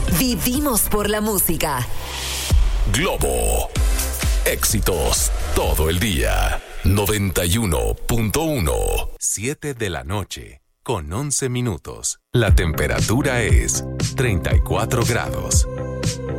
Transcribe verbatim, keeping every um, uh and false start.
Vivimos por la música. Globo. Éxitos todo el día. noventa y uno punto uno. siete de la noche, con once minutos. La temperatura es treinta y cuatro grados.